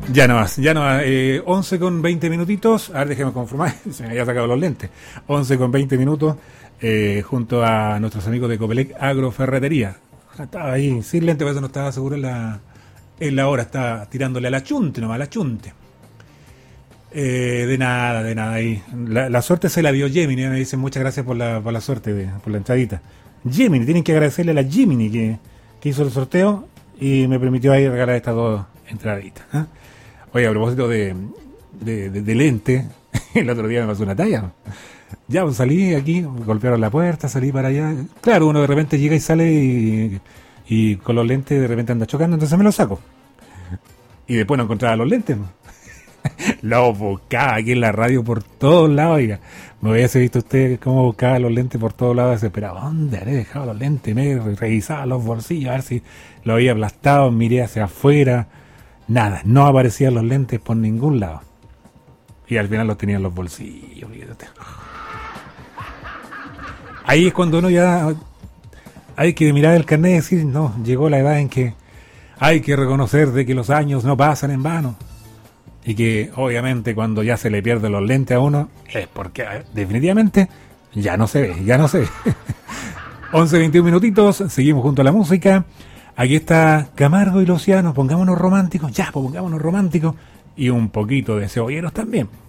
Ya no más. 11 con 20 minutitos. A ver, déjeme conformar. Se me había sacado los lentes. 11 con 20 minutos. Junto a nuestros amigos de Copelec Agroferretería. Estaba ahí sin lente, por eso no estaba seguro en la hora. Estaba tirándole a la chunte nomás, a la chunte. De nada ahí. La suerte se la dio Gemini. Me dicen muchas gracias por la suerte, por la entradita. Gemini, tienen que agradecerle a la Gemini que hizo el sorteo y me permitió ahí regalar estas dos entraditas. Oye, a propósito de lente, el otro día me pasó una talla. Ya, pues salí aquí, me golpearon la puerta, salí para allá. Claro, uno de repente llega y sale y con los lentes de repente anda chocando, entonces me los saco. Y después no encontraba los lentes. Los buscaba aquí en la radio por todos lados, oiga. Me hubiese visto usted cómo buscaba los lentes por todos lados, desesperado. ¿Dónde habré dejado los lentes? Me revisaba los bolsillos a ver si lo había aplastado, miré hacia afuera. Nada, no aparecían los lentes por ningún lado. Y al final los tenía en los bolsillos, fíjate. Ahí es cuando uno ya hay que mirar el carnet y decir, no, llegó la edad en que hay que reconocer de que los años no pasan en vano. Y que obviamente cuando ya se le pierden los lentes a uno es porque definitivamente ya no se ve. 11:21 minutitos, seguimos junto a la música. Aquí está Camargo y Luciano, pongámonos románticos, ya, pues pongámonos románticos y un poquito de cebolleros también.